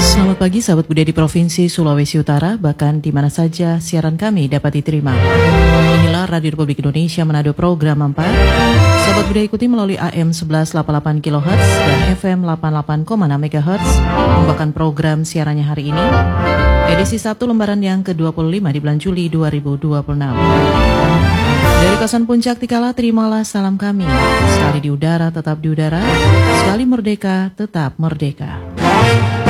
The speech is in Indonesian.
Selamat pagi sahabat budaya di Provinsi Sulawesi Utara, bahkan di mana saja siaran kami dapat diterima. Inilah Radio Republik Indonesia Manado Program 4. Sahabat budaya ikuti melalui AM 1188 kHz dan FM 88,6 MHz. Membawakan program siarannya hari ini, edisi Sabtu lembaran yang ke-25 di bulan Juli 2026. Dari kawasan Puncak Tikala, terimalah salam kami. Sekali di udara, tetap di udara. Sekali merdeka, tetap merdeka.